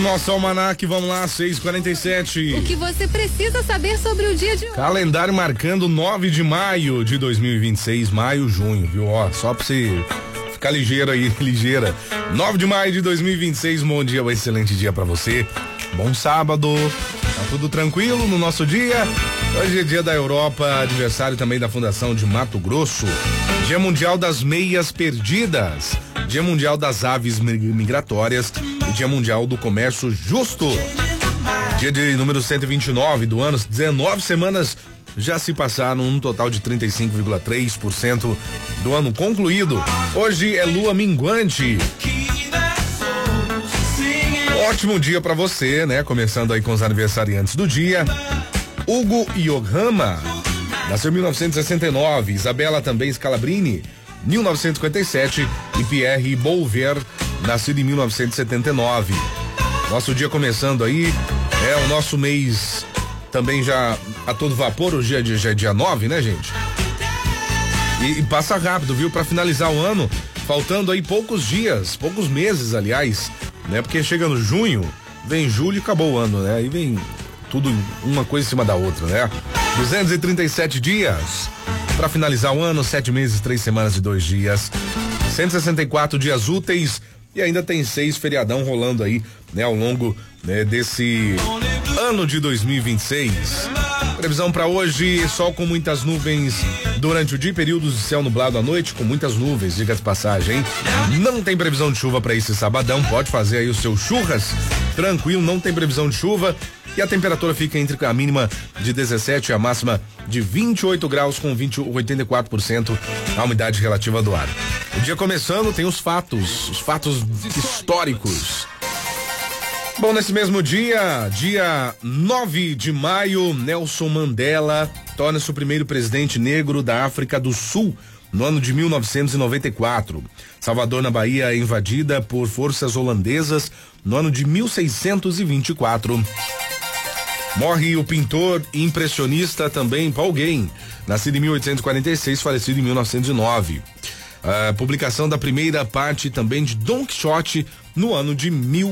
nosso almanaque, vamos lá, 6h47. O que você precisa saber sobre o dia de hoje? Calendário marcando 9 de maio de 2026, maio, junho, viu? Ó, só pra você ficar ligeiro aí, ligeira. 9 de maio de 2026, bom dia, um excelente dia pra você. Bom sábado, tá tudo tranquilo no nosso dia? Hoje é dia da Europa, aniversário também da Fundação de Mato Grosso. Dia Mundial das Meias Perdidas. Dia Mundial das Aves Migratórias e Dia Mundial do Comércio Justo. Dia de número 129 do ano, 19 semanas já se passaram, um total de 35,3% do ano concluído. Hoje é lua minguante. Ótimo dia pra você, né? Começando aí com os aniversariantes do dia. Hugo Yohama, nasceu em 1969, Isabela também Scalabrini, 1957, e Pierre Bouver, nascido em 1979. Nosso dia começando aí, o nosso mês também já a todo vapor, hoje já é dia 9, né, gente? E passa rápido, viu? Pra finalizar o ano, faltando aí poucos dias, poucos meses, aliás, né? Porque chega no junho, vem julho e acabou o ano, né? Aí vem tudo uma coisa em cima da outra, né? 237 dias para finalizar o ano, 7 meses, 3 semanas e 2 dias, 164 dias úteis e ainda tem 6 feriadão rolando aí, né? Ao longo, né, desse ano de 2026. Previsão para hoje: sol com muitas nuvens durante o dia, períodos de céu nublado à noite com muitas nuvens, diga de passagem, hein? Não tem previsão de chuva para esse sabadão, pode fazer aí o seu churras tranquilo, não tem previsão de chuva. E a temperatura fica entre a mínima de 17 e a máxima de 28 graus com 84% a umidade relativa do ar. O dia começando, tem os fatos históricos. Bom, nesse mesmo dia 9 de maio, Nelson Mandela torna-se o primeiro presidente negro da África do Sul no ano de 1994. Salvador, na Bahia, é invadida por forças holandesas no ano de 1624. Morre o pintor e impressionista também Paul Gauguin, nascido em 1846, falecido em 1909. A publicação da primeira parte também de Don Quixote no ano de